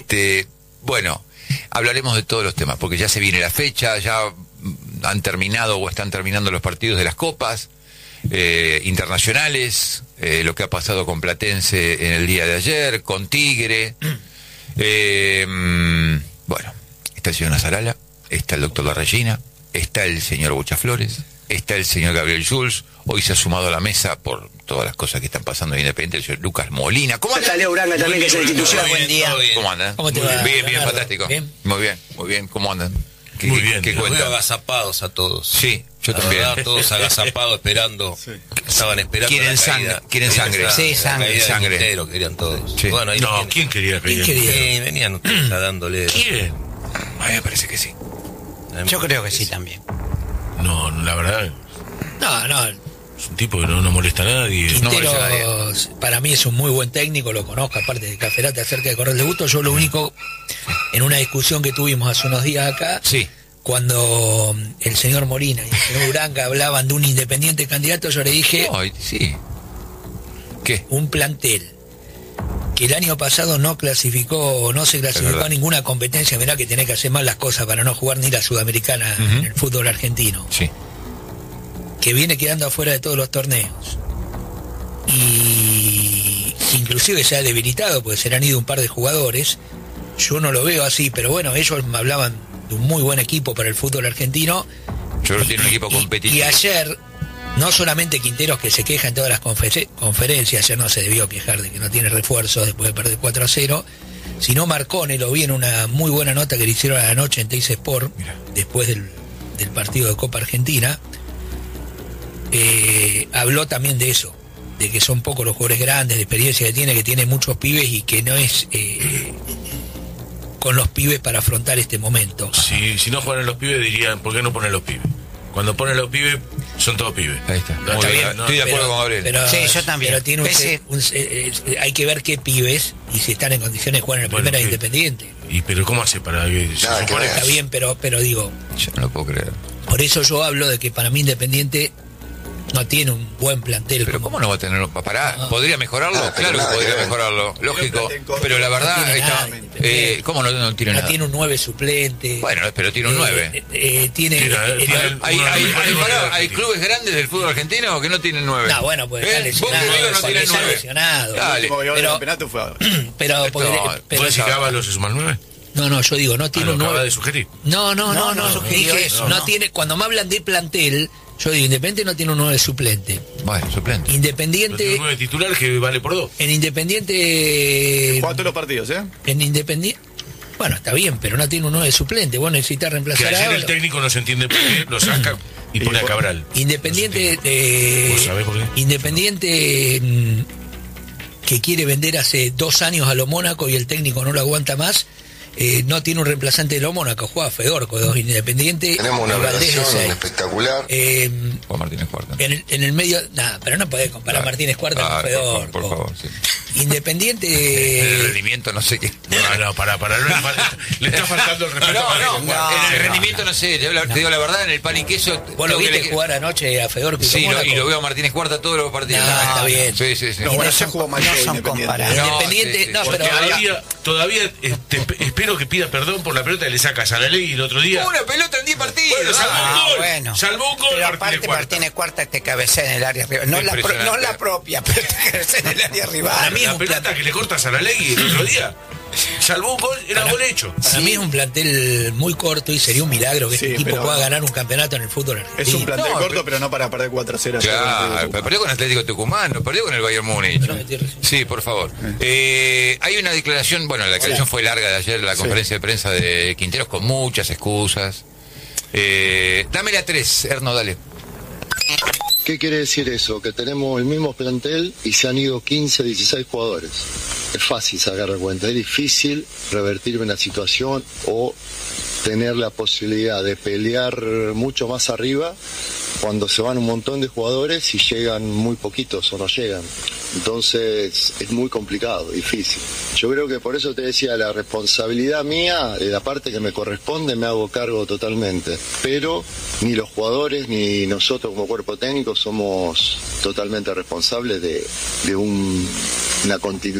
Bueno, hablaremos de todos los temas, porque ya se viene la fecha, ya han terminado o están terminando los partidos de las copas internacionales, lo que ha pasado con Platense en el día de ayer, con Tigre. Bueno, está el señor Nazarala, está el doctor Larrellina, está el señor Buchaflores, está el señor Gabriel Jules. Hoy se ha sumado a la mesa por todas las cosas que están pasando en Independiente el señor Lucas Molina. ¿Cómo anda? Está Leo Uranga también, que es la institución. Buen día. ¿Cómo anda? ¿Cómo te va? Bien, Leonardo? fantástico. ¿Bien? Muy bien. ¿Cómo andan? Muy bien. ¿Qué Los cuentan? veo agazapados a todos. Sí, yo La también. verdad, todos agazapados esperando. Sí. Estaban esperando. Quieren la sangre, caída. quieren sangre. Sí, La sangre, caída de sangre. Quintero, querían todos. Sí. Bueno, ahí No, tienen. ¿Quién quería ¿Quién pelear? quería? Sí, venían ustedes dándole. ¿Quién? A mí me parece que sí. Yo creo que sí también. No, la verdad, No, es un tipo que no molesta a nadie. No, Quintero ya, para mí es un muy buen técnico, lo conozco, aparte de Caferate acerca de correr de gusto. Yo lo único, en una discusión que tuvimos hace unos días acá, Sí. cuando el señor Molina y el señor Uranga hablaban de un Independiente candidato, yo le dije, Ay, sí. ¿Qué? un plantel que el año pasado no se clasificó verdad. a ninguna competencia. Mirá que tenés que hacer mal las cosas para no jugar ni la Sudamericana en el fútbol argentino, Sí. que viene quedando afuera de todos los torneos y inclusive se ha debilitado porque se le han ido un par de jugadores. Yo no lo veo así, pero bueno, ellos me hablaban de un muy buen equipo para el fútbol argentino. Yo creo que tiene un equipo competitivo. Y ayer, no solamente Quinteros, que se queja en todas las conferencias, ayer no se debió quejar de que no tiene refuerzos después de perder 4-0, sino Marcone, lo vi en una muy buena nota que le hicieron a la noche en Teis Sport, después del partido de Copa Argentina. Habló también de eso, de que son pocos los jugadores grandes, de experiencia que tiene muchos pibes y que no es con los pibes para afrontar este momento. Si no juegan los pibes, dirían, ¿por qué no ponen los pibes? Cuando ponen los pibes, son todos pibes. Ahí está. No, Muy está bien. bien, no, Estoy de acuerdo Pero- con Gabriel. pero- Sí, yo también. Pero tiene hay que ver qué pibes y si están en condiciones de jugar en la Bueno, primera sí. Independiente. Pero ¿cómo hace para que se Nada, supone Está bien, pero digo, Yo no lo puedo creer. por eso yo hablo de que para mí Independiente no tiene un buen plantel. Pero ¿cómo no va a tener? ¿Para? ¿Podría mejorarlo? Ah, pero Claro que nada podría que ver. mejorarlo, lógico. plantel corto. Pero la verdad No tiene está... nada, Independiente. ¿Cómo no tiene no nada? tiene un 9 suplente. Bueno, pero tiene un 9. Tiene Mira, tiene- Hay uno de los mejores goleadores hay que clubes grandes del fútbol argentino que no tienen 9. No, bueno, pues está lesionado. Vos conmigo no porque tienen está 9. lesionado. Dale. El último que ganó el Pero- campeonato fue ahora. Pero, Esto- pero- ¿Puede decir que Ábalos se suma al 9? no, yo digo, no tiene Lo un acaba 9. de sugerir. No, no sugirió dije, eso, no no. tiene, cuando me hablan de plantel, yo digo, Independiente no tiene un 9 suplente. Bueno, suplente. Lo tiene Independiente, un 9 titular que vale por 2. en Independiente, Juega todos los partidos, ¿eh? en Independiente, bueno, está bien, pero no tiene un 9 suplente. Vos necesitas Que reemplazar a ayer el Ábalos. técnico no se entiende por qué lo saca y pone a Cabral. Independiente, ¿Vos sabés por qué? Independiente que quiere vender hace 2 años a lo Mónaco y el técnico no lo aguanta más. No tiene un reemplazante de lo Mónaco, juega Fedorco, Independiente. Tenemos una y Valdés de relación 6. espectacular. Juan Martínez Cuarta. En el medio, nada, pero no podés comparar a Martínez Cuarta con Claro, Fedorco. por favor, sí. El Independiente. rendimiento no sé qué. No, para, le está faltando el respeto. En el rendimiento no sé, te digo la verdad, en el pan y queso. Vos lo tengo que viste le- jugar anoche a Fedorco Sí, y con y Mónaco. lo veo a Martínez Cuarta todos los partidos. No, está bien. Sí. No, bueno, ya jugó más no que son Independiente. comparables. No, Independiente, sí. no, Porque pero todavía espero que pida perdón por la pelota que le sacas a la ley el otro día. Una pelota en 10 partidos. Bueno, salvó un gol. bueno. Salvó un gol Pero aparte Martínez Cuarta. Martínez Cuarta te cabecea en el área rival. No Impresionante. la propia, pero te cabecea en el área Para rival. mí es La un pelota plantel- que le cortas a la ley el otro día. Salvó un gol, era gol hecho. Para mí es un plantel muy corto y sería un milagro que Sí, este equipo pero- pueda ganar un campeonato en el fútbol argentino. Es un plantel No, corto, pero no para perder 4-0. Claro, pero perdió con Atlético Tucumán, no perdió con el Bayern Múnich. No, mentira. Sí, por favor. Hay una declaración, bueno, la declaración fue larga de ayer, la conferencia de prensa de Quinteros con muchas excusas. Dame la 3, Erno, dale. ¿Qué quiere decir eso? Que tenemos el mismo plantel y se han ido 15, 16 jugadores. Es fácil sacar la cuenta, es difícil revertir una situación o tener la posibilidad de pelear mucho más arriba cuando se van un montón de jugadores y llegan muy poquitos o no llegan. Entonces es muy complicado, difícil. Yo creo que por eso te decía, la responsabilidad mía, de la parte que me corresponde, me hago cargo totalmente. Pero ni los jugadores ni nosotros como cuerpo técnico somos totalmente responsables de una continuidad